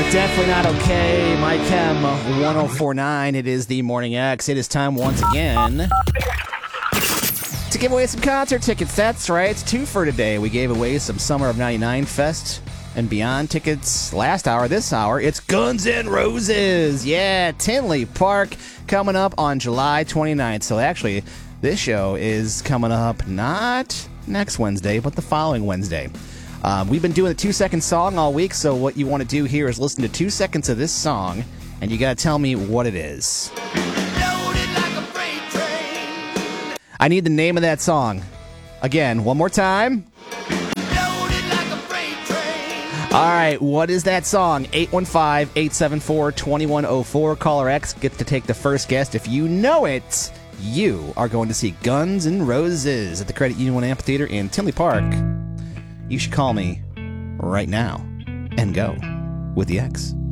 Definitely Not Okay. My Chem 1049. It is the Morning X. It is time once again to give away some concert tickets. That's right. It's two for today. We gave away some Summer of 99 Fest and Beyond tickets last hour. This hour, it's Guns N' Roses. Yeah, Tinley Park coming up on July 29th. So actually, this show is coming up not next Wednesday, but the following Wednesday. We've been doing a 2-second song all week, so what you want to do here is listen to 2 seconds of this song, and you got to tell me what it is. I need the name of that song. Again, one more time. All right, what is that song? 815-874-2104. Caller X gets to take the first guess. If you know it, you are going to see Guns N' Roses at the Credit Union 1 Amphitheater in Tinley Park. You should call me right now and go with the X.